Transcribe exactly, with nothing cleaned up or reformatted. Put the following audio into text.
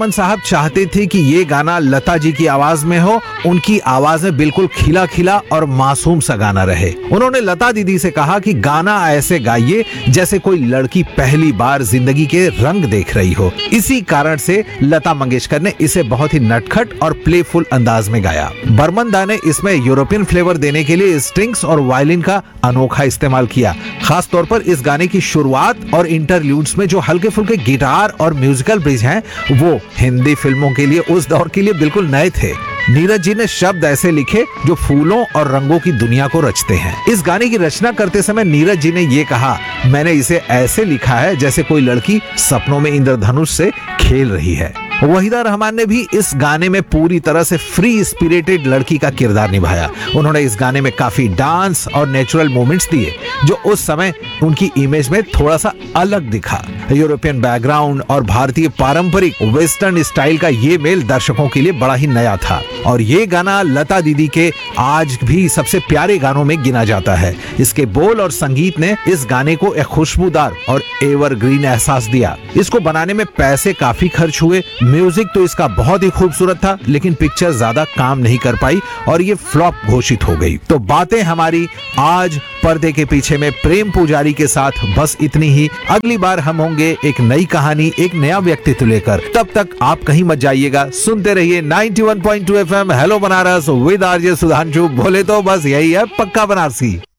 बर्मन साहब चाहते थे कि ये गाना लता जी की आवाज में हो, उनकी आवाज में बिल्कुल खिला खिला और मासूम सा गाना रहे। उन्होंने लता दीदी से कहा कि गाना ऐसे गाइए जैसे कोई लड़की पहली बार जिंदगी के रंग देख रही हो। इसी कारण से लता मंगेशकर ने इसे बहुत ही नटखट और प्लेफुल अंदाज में गाया। बर्मन दा ने इसमें यूरोपियन फ्लेवर देने के लिए स्ट्रिंग्स और वायलिन का अनोखा इस्तेमाल किया। खास तौर पर इस गाने की शुरुआत और इंटरल्यूड्स में जो हल्के फुल्के गिटार और म्यूजिकल ब्रिज हैं, वो हिंदी फिल्मों के लिए उस दौर के लिए बिल्कुल नए थे। नीरज जी ने शब्द ऐसे लिखे जो फूलों और रंगों की दुनिया को रचते हैं। इस गाने की रचना करते समय नीरज जी ने ये कहा, मैंने इसे ऐसे लिखा है जैसे कोई लड़की सपनों में इंद्रधनुष से खेल रही है। वहीदा रहमान ने भी इस गाने में पूरी तरह से फ्री स्पिरिटेड लड़की का किरदार निभाया। उन्होंने इस गाने में काफी डांस और नेचुरल मूवमेंट्स दिए जो उस समय उनकी इमेज में थोड़ा सा अलग दिखा। यूरोपियन बैकग्राउंड और भारतीय पारंपरिक वेस्टर्न स्टाइल का ये मेल दर्शकों के लिए बड़ा ही नया था और ये गाना लता दीदी के आज भी सबसे प्यारे गानों में गिना जाता है। इसके बोल और संगीत ने इस गाने को एक खुशबूदार और एवरग्रीन एहसास दिया। इसको बनाने में पैसे काफी खर्च हुए। म्यूजिक तो इसका बहुत ही खूबसूरत था, लेकिन पिक्चर ज्यादा काम नहीं कर पाई और ये फ्लॉप घोषित हो गई। तो बातें हमारी आज पर्दे के पीछे में प्रेम पुजारी के साथ बस इतनी ही। अगली बार हम होंगे एक नई कहानी, एक नया व्यक्तित्व लेकर। तब तक आप कहीं मत जाइएगा, सुनते रहिए ninety one point two F M hello Banaras with RJ Sudhanshu. बोले तो बस यही है, पक्का बनारसी।